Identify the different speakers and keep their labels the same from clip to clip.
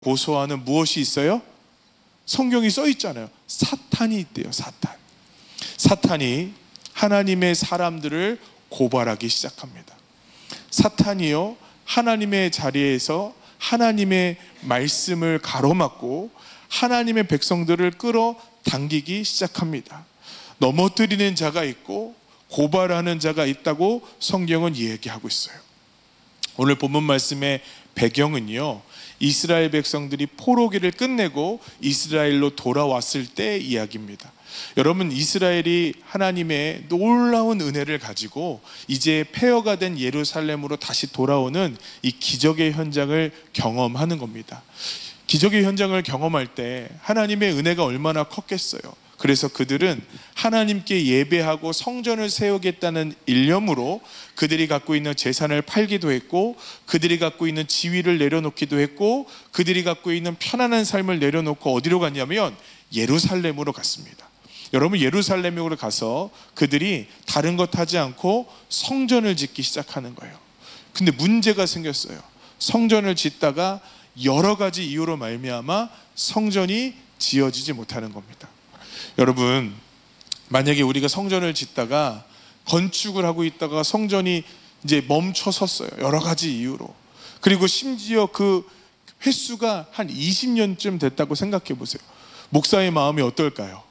Speaker 1: 고소하는 무엇이 있어요? 성경이 써 있잖아요. 사탄이 있대요. 사탄이 하나님의 사람들을 고발하기 시작합니다. 사탄이요, 하나님의 자리에서 하나님의 말씀을 가로막고 하나님의 백성들을 끌어당기기 시작합니다. 넘어뜨리는 자가 있고 고발하는 자가 있다고 성경은 이야기하고 있어요. 오늘 본문 말씀의 배경은요, 이스라엘 백성들이 포로기를 끝내고 이스라엘로 돌아왔을 때 이야기입니다. 여러분, 이스라엘이 하나님의 놀라운 은혜를 가지고 이제 폐허가 된 예루살렘으로 다시 돌아오는 이 기적의 현장을 경험하는 겁니다. 기적의 현장을 경험할 때 하나님의 은혜가 얼마나 컸겠어요. 그래서 그들은 하나님께 예배하고 성전을 세우겠다는 일념으로 그들이 갖고 있는 재산을 팔기도 했고, 그들이 갖고 있는 지위를 내려놓기도 했고, 그들이 갖고 있는 편안한 삶을 내려놓고 어디로 갔냐면 예루살렘으로 갔습니다. 여러분, 예루살렘으로 가서 그들이 다른 것 하지 않고 성전을 짓기 시작하는 거예요. 근데 문제가 생겼어요. 성전을 짓다가 여러 가지 이유로 말미암아 성전이 지어지지 못하는 겁니다. 여러분, 만약에 우리가 성전을 짓다가 건축을 하고 있다가 성전이 이제 멈춰 섰어요. 여러 가지 이유로. 그리고 심지어 그 횟수가 한 20년쯤 됐다고 생각해 보세요. 목사의 마음이 어떨까요?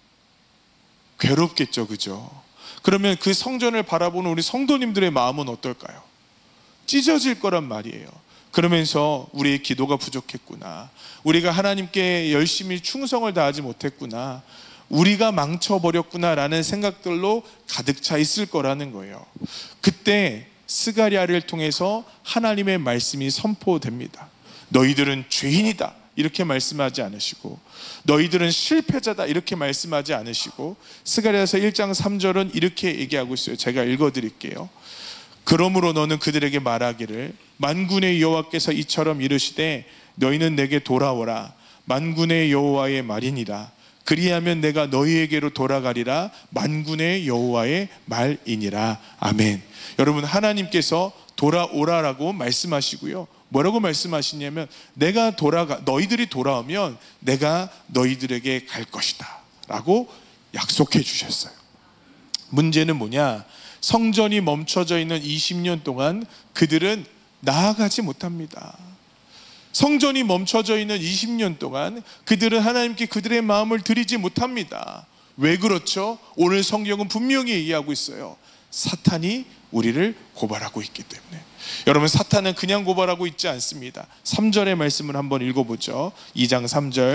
Speaker 1: 괴롭겠죠, 그죠? 그러면 그 성전을 바라보는 우리 성도님들의 마음은 어떨까요? 찢어질 거란 말이에요. 그러면서 우리의 기도가 부족했구나, 우리가 하나님께 열심히 충성을 다하지 못했구나, 우리가 망쳐버렸구나 라는 생각들로 가득 차 있을 거라는 거예요. 그때 스가랴를 통해서 하나님의 말씀이 선포됩니다. 너희들은 죄인이다 이렇게 말씀하지 않으시고, 너희들은 실패자다 이렇게 말씀하지 않으시고, 스가랴서 1장 3절은 이렇게 얘기하고 있어요. 제가 읽어드릴게요. 그러므로 너는 그들에게 말하기를, 만군의 여호와께서 이처럼 이르시되 너희는 내게 돌아오라. 만군의 여호와의 말이니라. 그리하면 내가 너희에게로 돌아가리라. 만군의 여호와의 말이니라. 아멘. 여러분, 하나님께서 돌아오라라고 말씀하시고요, 뭐라고 말씀하시냐면 너희들이 돌아오면 내가 너희들에게 갈 것이다 라고 약속해 주셨어요. 문제는 뭐냐? 성전이 멈춰져 있는 20년 동안 그들은 나아가지 못합니다. 성전이 멈춰져 있는 20년 동안 그들은 하나님께 그들의 마음을 드리지 못합니다. 왜 그렇죠? 오늘 성경은 분명히 얘기하고 있어요. 사탄이 우리를 고발하고 있기 때문에. 여러분, 사탄은 그냥 고발하고 있지 않습니다. 3절의 말씀을 한번 읽어보죠. 3장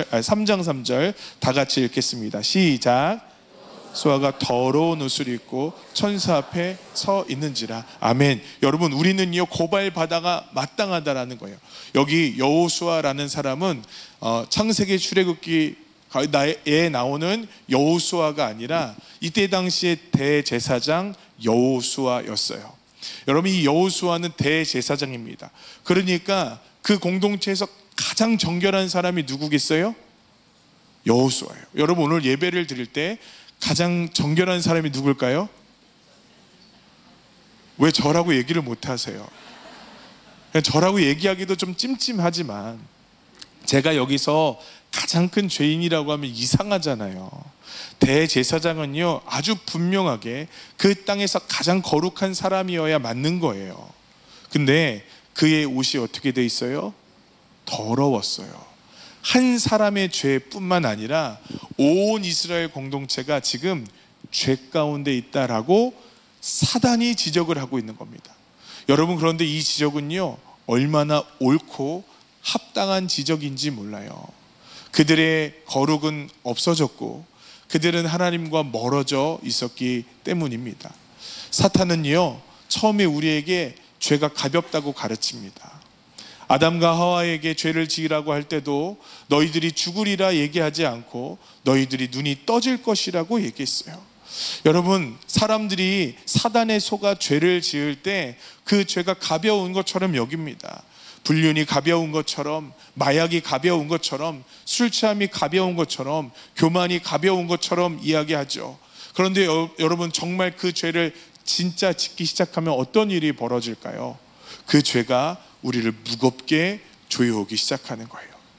Speaker 1: 3절 다 같이 읽겠습니다. 시작. 수아가 더러운 옷을 입고 천사 앞에 서 있는지라. 아멘. 여러분, 우리는요 고발받아가 마땅하다라는 거예요. 여기 여호수아라는 사람은 창세기 출애굽기에 나오는 여호수아가 아니라 이때 당시에 대제사장 여호수아였어요. 여러분, 이 여호수아는 대제사장입니다. 그러니까 그 공동체에서 가장 정결한 사람이 누구겠어요? 여호수아예요. 여러분, 오늘 예배를 드릴 때 가장 정결한 사람이 누굴까요? 왜 저라고 얘기를 못 하세요? 저라고 얘기하기도 좀 찜찜하지만 제가 여기서 가장 큰 죄인이라고 하면 이상하잖아요. 대제사장은요 아주 분명하게 그 땅에서 가장 거룩한 사람이어야 맞는 거예요. 근데 그의 옷이 어떻게 돼 있어요? 더러웠어요. 한 사람의 죄뿐만 아니라 온 이스라엘 공동체가 지금 죄 가운데 있다라고 사단이 지적을 하고 있는 겁니다. 여러분, 그런데 이 지적은요 얼마나 옳고 합당한 지적인지 몰라요. 그들의 거룩은 없어졌고 그들은 하나님과 멀어져 있었기 때문입니다. 사탄은요 처음에 우리에게 죄가 가볍다고 가르칩니다. 아담과 하와에게 죄를 지으라고 할 때도 너희들이 죽으리라 얘기하지 않고 너희들이 눈이 떠질 것이라고 얘기했어요. 여러분, 사람들이 사단의 속아 죄를 지을 때 그 죄가 가벼운 것처럼 여깁니다. 불륜이 가벼운 것처럼, 마약이 가벼운 것처럼, 술 취함이 가벼운 것처럼, 교만이 가벼운 것처럼 이야기하죠. 그런데 여러분, 정말 그 죄를 진짜 짓기 시작하면 어떤 일이 벌어질까요? 그 죄가 우리를 무겁게 조여오기 시작하는 거예요.